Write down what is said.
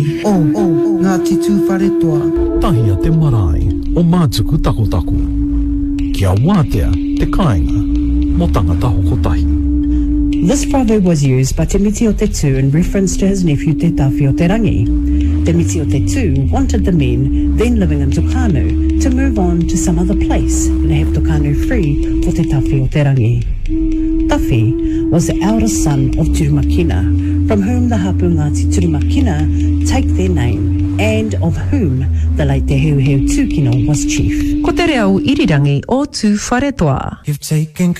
Ngāti tūwhare toa. Tahia te marae o mātuku tako. Kia wātea te kāinga mo tangata hokotahi. This proverb was used by Te Miti o Te Tū in reference to his nephew Te Tawhi o Te Rangi. Te Miti o Te Tū wanted the men then living in Tukanu to move on to some other place and have Tukanu free for Te Tawhi o Te Rangi. Tawhi was the eldest son of Turumakina, from whom the Hapu Ngāti Turumakina take their name, and of whom the late Te Heuheu Tūkino was chief. Ko te reo irirangi o tū whare toa. You've taken